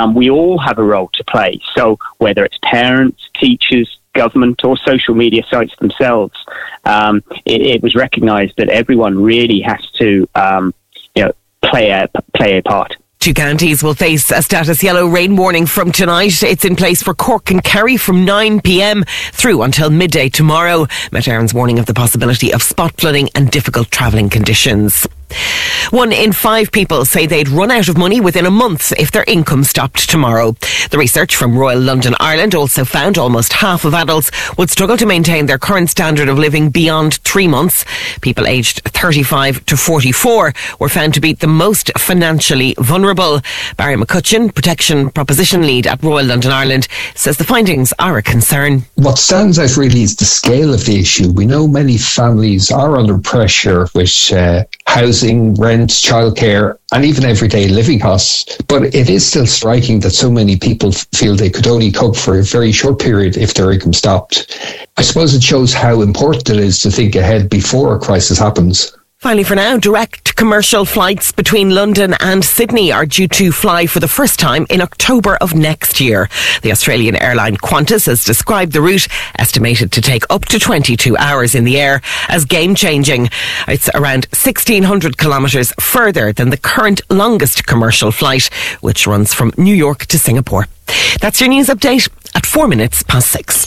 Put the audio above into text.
we all have a role to play. So whether it's parents, teachers, government or social media sites themselves, it was recognised that everyone really has to play a part. Two counties will face a status yellow rain warning from tonight. It's in place for Cork and Kerry from 9 p.m. through until midday tomorrow. Met Éireann's warning of the possibility of spot flooding and difficult travelling conditions. 1 in 5 people say they'd run out of money within a month if their income stopped tomorrow. The research from Royal London Ireland also found almost half of adults would struggle to maintain their current standard of living beyond 3 months. People aged 35 to 44 were found to be the most financially vulnerable. Barry McCutcheon, Protection Proposition Lead at Royal London Ireland, says the findings are a concern. What stands out really is the scale of the issue. We know many families are under pressure with housing, rent, childcare and even everyday living costs. But it is still striking that so many people feel they could only cope for a very short period if their income stopped. I suppose it shows how important it is to think ahead before a crisis happens. Finally for now, direct commercial flights between London and Sydney are due to fly for the first time in October of next year. The Australian airline Qantas has described the route, estimated to take up to 22 hours in the air, as game-changing. It's around 1,600 kilometres further than the current longest commercial flight, which runs from New York to Singapore. That's your news update at 6:04.